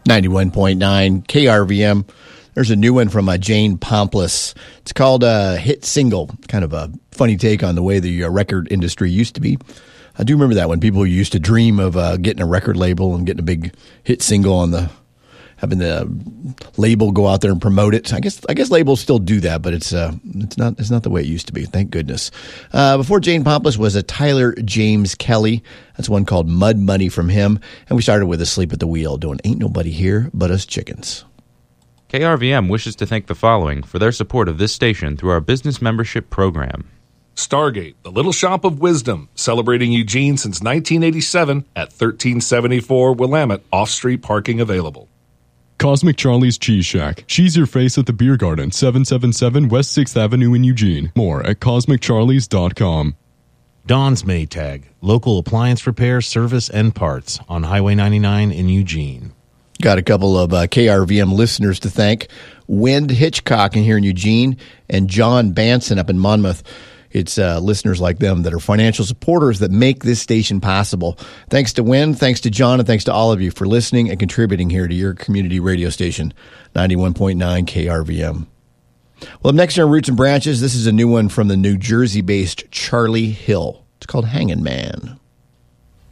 91.9 KRVM. There's a new one from Jane Pompliss. It's called Hit Single. Kind of a funny take on the way the record industry used to be. I do remember that when people used to dream of getting a record label and getting a big hit single on having the label go out there and promote it. I guess labels still do that, but it's not the way it used to be. Thank goodness. Before Jane Pompliss was a Tyler James Kelly. That's one called Mud Money from him. And we started with Asleep at the Wheel doing Ain't Nobody Here But Us Chickens. KRVM wishes to thank the following for their support of this station through our business membership program. Stargate, the Little Shop of Wisdom, celebrating Eugene since 1987 at 1374 Willamette, off-street parking available. Cosmic Charlie's Cheese Shack. Cheese your face at the Beer Garden, 777 West 6th Avenue in Eugene. More at CosmicCharlies.com. Don's Maytag, local appliance repair, service, and parts on Highway 99 in Eugene. Got a couple of KRVM listeners to thank. Wind Hitchcock in here in Eugene and John Banson up in Monmouth. It's listeners like them that are financial supporters that make this station possible. Thanks to Wind, thanks to John, and thanks to all of you for listening and contributing here to your community radio station, 91.9 KRVM. Well, up next on Roots and Branches, this is a new one from the New Jersey-based Charlie Hill. It's called Hangin' Man.